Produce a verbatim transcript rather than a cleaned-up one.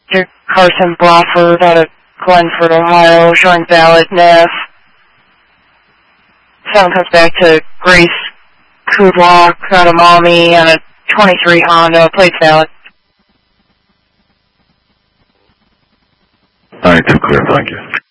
Mister Carson Bloford out of Glenford, Ohio, showing valid N A F. Sound comes back to Grace Kudlock out of Maumee on a twenty-three Honda, plates valid. All right, too clear, thank you.